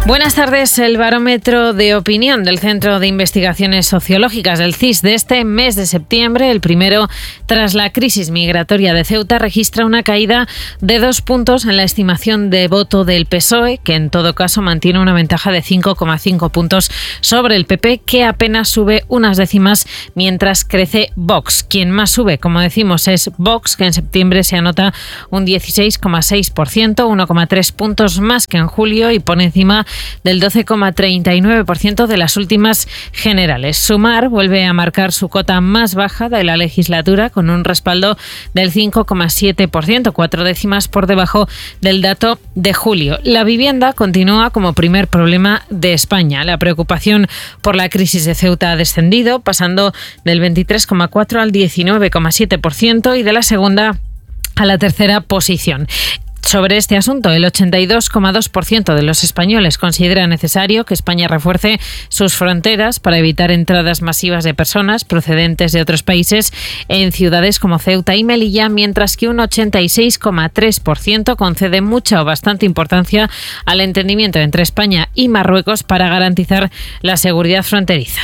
Buenas tardes. El barómetro de opinión del Centro de Investigaciones Sociológicas del CIS de este mes de septiembre, el primero tras la crisis migratoria de Ceuta, registra una caída de 2 puntos en la estimación de voto del PSOE, que en todo caso mantiene una ventaja de 5,5 puntos sobre el PP, que apenas sube unas décimas, mientras crece Vox. Quien más sube, como decimos, es Vox, que en septiembre se anota un 16,6%, 1,3 puntos más que en julio y por encima del 12,39% de las últimas generales. Sumar vuelve a marcar su cota más baja de la legislatura con un respaldo del 5,7%, 4 décimas por debajo del dato de julio. La vivienda continúa como primer problema de España. La preocupación por la crisis de Ceuta ha descendido, pasando del 23,4% al 19,7% y de la segunda a la tercera posición. Sobre este asunto, el 82,2% de los españoles considera necesario que España refuerce sus fronteras para evitar entradas masivas de personas procedentes de otros países en ciudades como Ceuta y Melilla, mientras que un 86,3% concede mucha o bastante importancia al entendimiento entre España y Marruecos para garantizar la seguridad fronteriza.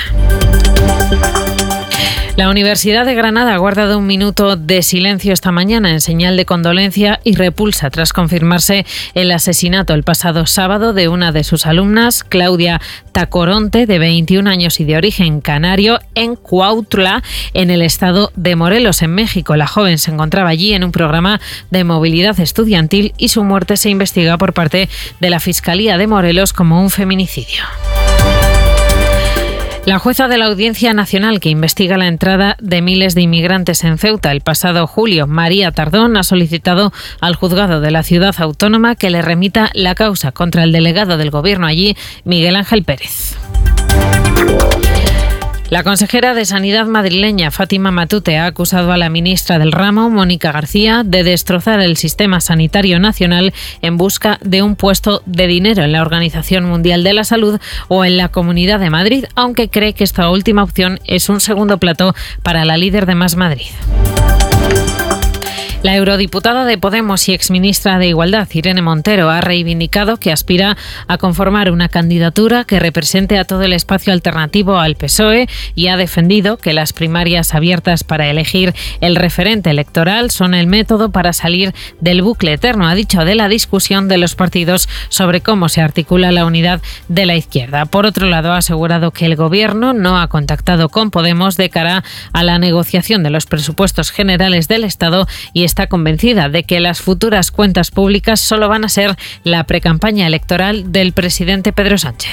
La Universidad de Granada ha guardado un minuto de silencio esta mañana en señal de condolencia y repulsa tras confirmarse el asesinato el pasado sábado de una de sus alumnas, Claudia Tacoronte, de 21 años y de origen canario, en Cuautla, en el estado de Morelos, en México. La joven se encontraba allí en un programa de movilidad estudiantil y su muerte se investiga por parte de la Fiscalía de Morelos como un feminicidio. La jueza de la Audiencia Nacional que investiga la entrada de miles de inmigrantes en Ceuta el pasado julio, María Tardón, ha solicitado al juzgado de la ciudad autónoma que le remita la causa contra el delegado del gobierno allí, Miguel Ángel Pérez. La consejera de Sanidad madrileña, Fátima Matute, ha acusado a la ministra del ramo, Mónica García, de destrozar el sistema sanitario nacional en busca de un puesto de dinero en la Organización Mundial de la Salud o en la Comunidad de Madrid, aunque cree que esta última opción es un segundo plato para la líder de Más Madrid. La eurodiputada de Podemos y exministra de Igualdad, Irene Montero, ha reivindicado que aspira a conformar una candidatura que represente a todo el espacio alternativo al PSOE y ha defendido que las primarias abiertas para elegir el referente electoral son el método para salir del bucle eterno, ha dicho, de la discusión de los partidos sobre cómo se articula la unidad de la izquierda. Por otro lado, ha asegurado que el Gobierno no ha contactado con Podemos de cara a la negociación de los presupuestos generales del Estado y está convencida de que las futuras cuentas públicas solo van a ser la precampaña electoral del presidente Pedro Sánchez.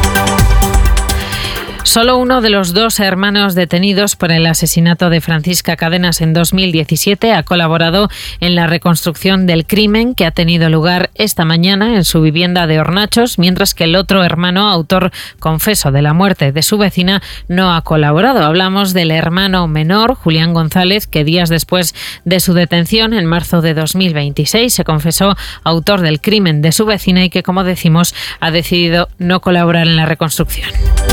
Solo uno de los 2 hermanos detenidos por el asesinato de Francisca Cadenas en 2017 ha colaborado en la reconstrucción del crimen que ha tenido lugar esta mañana en su vivienda de Hornachos, mientras que el otro hermano, autor confeso de la muerte de su vecina, no ha colaborado. Hablamos del hermano menor, Julián González, que días después de su detención, en marzo de 2026, se confesó autor del crimen de su vecina y que, como decimos, ha decidido no colaborar en la reconstrucción.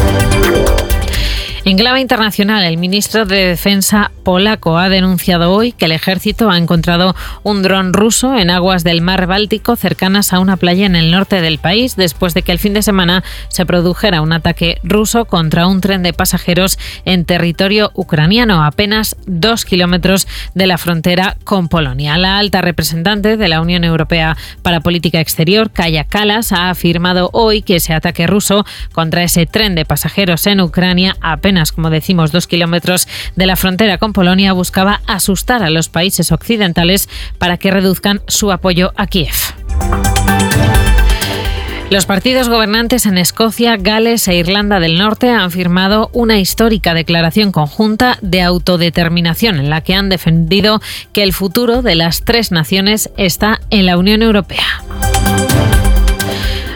En clave internacional, el ministro de Defensa polaco ha denunciado hoy que el ejército ha encontrado un dron ruso en aguas del mar Báltico cercanas a una playa en el norte del país, después de que el fin de semana se produjera un ataque ruso contra un tren de pasajeros en territorio ucraniano, a apenas 2 kilómetros de la frontera con Polonia. La alta representante de la Unión Europea para Política Exterior, Kaja Kallas, ha afirmado hoy que ese ataque ruso contra ese tren de pasajeros en Ucrania, apenas, como decimos, 2 kilómetros de la frontera con Polonia, buscaba asustar a los países occidentales para que reduzcan su apoyo a Kiev. Los partidos gobernantes en Escocia, Gales e Irlanda del Norte han firmado una histórica declaración conjunta de autodeterminación en la que han defendido que el futuro de las 3 naciones está en la Unión Europea.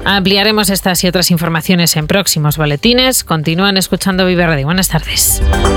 Ampliaremos estas y otras informaciones en próximos boletines. Continúan escuchando Vive Radio. Buenas tardes.